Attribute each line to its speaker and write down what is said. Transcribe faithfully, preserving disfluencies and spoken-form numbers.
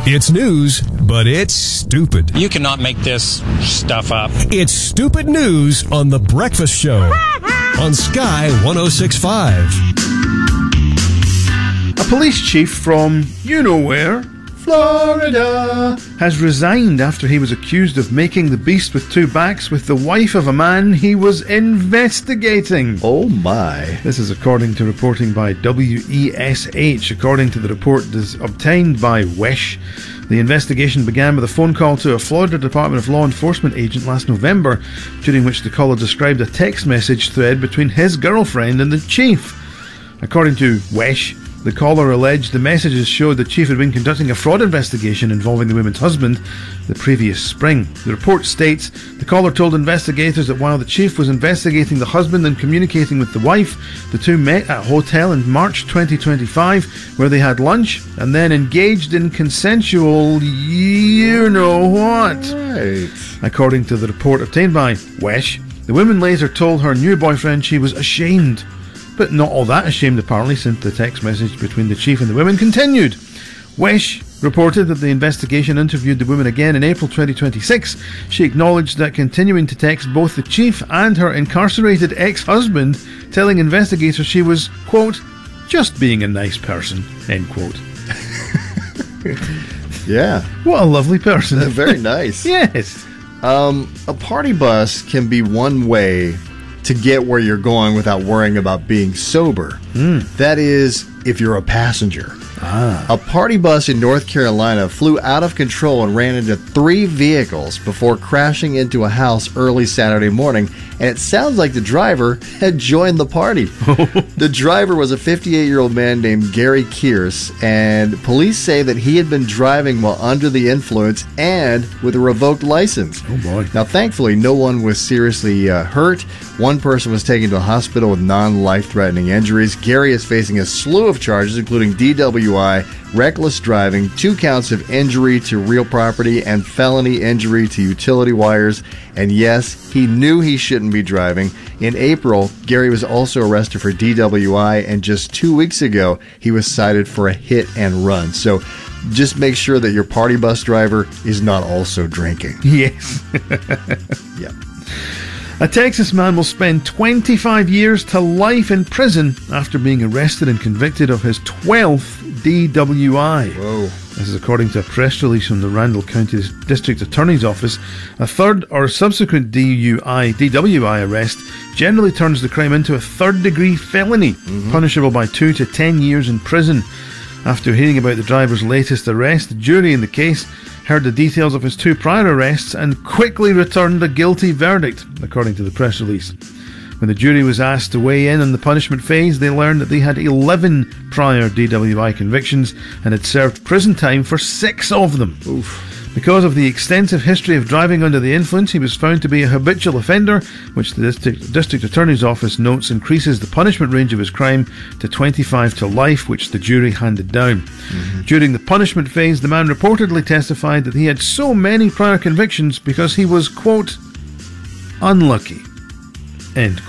Speaker 1: It's news, but it's stupid.
Speaker 2: You cannot make this stuff up.
Speaker 1: It's stupid news on The Breakfast Show on Sky one oh six point five.
Speaker 3: A police chief from you-know-where, Florida, has resigned after he was accused of making the beast with two backs with the wife of a man he was investigating.
Speaker 4: Oh my.
Speaker 3: This is according to reporting by W E S H. According to the report obtained by WESH, the investigation began with a phone call to a Florida Department of Law Enforcement agent last November, during which the caller described a text message thread between his girlfriend and the chief. According to WESH, the caller alleged the messages showed the chief had been conducting a fraud investigation involving the woman's husband the previous spring. The report states the caller told investigators that while the chief was investigating the husband and communicating with the wife, the two met at a hotel in March twenty twenty-five, where they had lunch and then engaged in consensual you-know-what.
Speaker 4: Right.
Speaker 3: According to the report obtained by WESH, the woman later told her new boyfriend she was ashamed. But not all that ashamed, apparently, since the text message between the chief and the woman continued. WESH reported that the investigation interviewed the woman again in April twenty twenty-six. She acknowledged that continuing to text both the chief and her incarcerated ex-husband, telling investigators she was, quote, just being a nice person, end quote.
Speaker 4: Yeah.
Speaker 3: What a lovely person.
Speaker 4: Very nice.
Speaker 3: Yes.
Speaker 4: Um, a party bus can be one way to get where you're going without worrying about being sober.
Speaker 3: Mm.
Speaker 4: That is, if you're a passenger.
Speaker 3: Ah.
Speaker 4: A party bus in North Carolina flew out of control and ran into three vehicles before crashing into a house early Saturday morning, and it sounds like the driver had joined the party. The driver was a fifty-eight-year-old man named Gary Kearse, and police say that he had been driving while under the influence and with a revoked license.
Speaker 3: Oh boy. Now,
Speaker 4: thankfully, no one was seriously uh, hurt. One person was taken to a hospital with non-life-threatening injuries. Gary is facing a slew of charges, including D W I, reckless driving, two counts of injury to real property, and felony injury to utility wires. And yes, he knew he shouldn't be driving. In April, Gary was also arrested for D W I, and just two weeks ago, he was cited for a hit and run. So just make sure that your party bus driver is not also drinking.
Speaker 3: Yes.
Speaker 4: Yeah.
Speaker 3: A Texas man will spend twenty-five years to life in prison after being arrested and convicted of his twelfth D W I.
Speaker 4: Whoa.
Speaker 3: This is according to a press release from the Randall County District Attorney's Office. A third or subsequent D U I, D W I arrest generally turns the crime into a third-degree felony, mm-hmm. punishable by two to ten years in prison. After hearing about the driver's latest arrest, the jury in the case heard the details of his two prior arrests and quickly returned a guilty verdict, according to the press release. When the jury was asked to weigh in on the punishment phase, they learned that they had eleven prior D W I convictions and had served prison time for six of them.
Speaker 4: Oof.
Speaker 3: Because of the extensive history of driving under the influence, he was found to be a habitual offender, which the District, District Attorney's Office notes increases the punishment range of his crime to twenty-five to life, which the jury handed down. Mm-hmm. During the punishment phase, the man reportedly testified that he had so many prior convictions because he was, quote, unlucky, end quote.